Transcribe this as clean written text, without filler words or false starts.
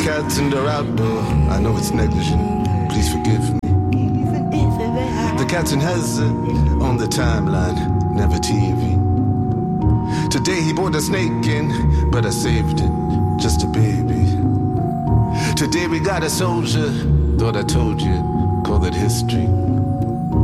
cats and they're outdoor. I know it's negligent, please forgive me. The cats in Hazard on the timeline, never TV. Today he brought a snake in, but I saved it, just a baby. Today we got a soldier, thought I told you, call it history.